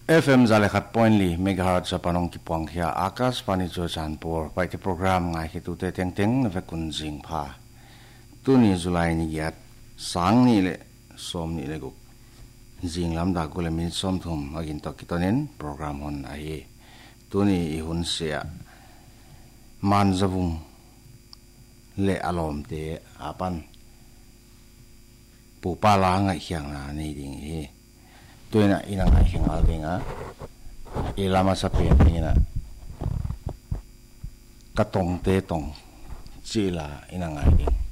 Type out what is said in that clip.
FM zalekat point li megahertz sa panong kipuang hiya akas panito sanpor pa iti program nga hitute teng-teng na vekun zing pa. Tuni July ni giat sang ni le som ni le guk. Zing lam da gule min som thum agin to kitonen program hon ahi. Tuni ihun siya manzabung le alom te apan pupala nga hiyang na ni ding hi. Tuwi na inang aking aldi nga ilama sa piyating na katong tetong sila inang aking